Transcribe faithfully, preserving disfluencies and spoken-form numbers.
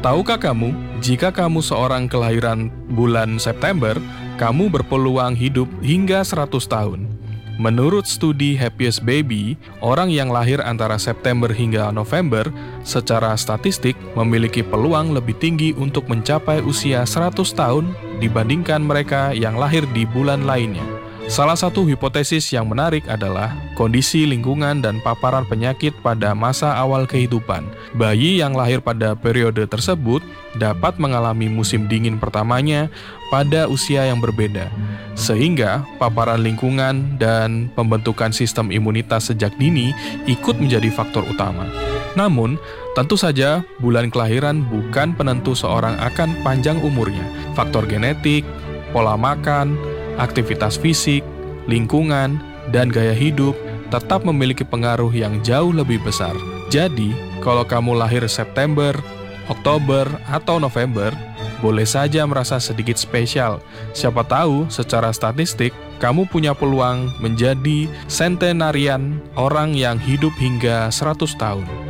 Tahukah kamu, jika kamu seorang kelahiran bulan September, kamu berpeluang hidup hingga seratus tahun. Menurut studi Happiest Baby, orang yang lahir antara September hingga November secara statistik memiliki peluang lebih tinggi untuk mencapai usia seratus tahun dibandingkan mereka yang lahir di bulan lainnya. Salah satu hipotesis yang menarik adalah kondisi lingkungan dan paparan penyakit pada masa awal kehidupan. Bayi yang lahir pada periode tersebut dapat mengalami musim dingin pertamanya pada usia yang berbeda, sehingga paparan lingkungan dan pembentukan sistem imunitas sejak dini ikut menjadi faktor utama. Namun, tentu saja bulan kelahiran bukan penentu seorang akan panjang umurnya. Faktor genetik, pola makan, aktivitas fisik, lingkungan, dan gaya hidup tetap memiliki pengaruh yang jauh lebih besar. Jadi, kalau kamu lahir September, Oktober, atau November, boleh saja merasa sedikit spesial. Siapa tahu, secara statistik, kamu punya peluang menjadi centenarian, orang yang hidup hingga seratus tahun.